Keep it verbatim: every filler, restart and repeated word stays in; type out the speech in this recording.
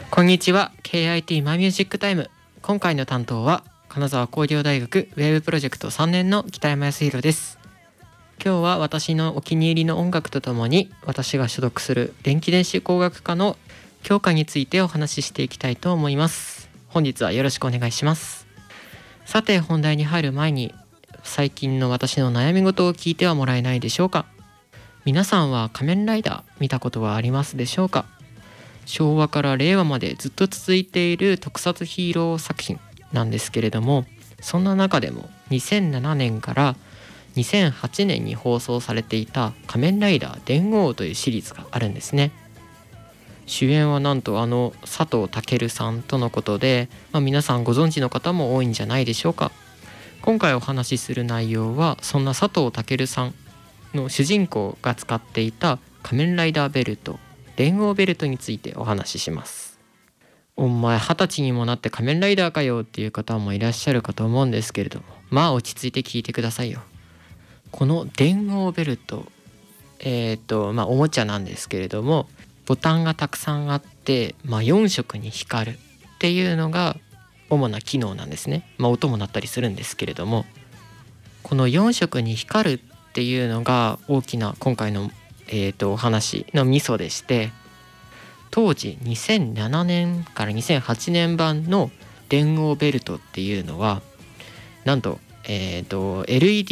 こんにちは。 ケーアイティー マイミュージックタイム。今回の担当は金沢工業大学ウェブプロジェクトさんねんの北山康弘です。今日は私のお気に入りの音楽とともに、私が所属する電気電子工学科の教科についてお話ししていきたいと思います。本日はよろしくお願いします。さて、本題に入る前に、最近の私の悩み事を聞いてはもらえないでしょうか。皆さんは仮面ライダー見たことはありますでしょうか。昭和から令和までずっと続いている特撮ヒーロー作品なんですけれども、そんな中でもにせんななねんからにせんはちねんに放送されていた仮面ライダー電王というシリーズがあるんですね。主演はなんとあの佐藤健さんとのことで、まあ、皆さんご存知の方も多いんじゃないでしょうか。今回お話しする内容は、そんな佐藤健さんの主人公が使っていた仮面ライダーベルト、電王ベルトについてお話しします。お前二十歳にもなって仮面ライダーかよっていう方もいらっしゃるかと思うんですけれども、まあ落ち着いて聞いてくださいよ。この電王ベルト、えっとまあおもちゃなんですけれども、ボタンがたくさんあって、まあ、よん色に光るっていうのが主な機能なんですね。まあ音も鳴ったりするんですけれども、このよん色に光るっていうのが大きな今回の、えー、とお話のミソでして、当時にせんななねんからにせんはちねん版の電王ベルトっていうのはなんと,、えー、と エルイーディー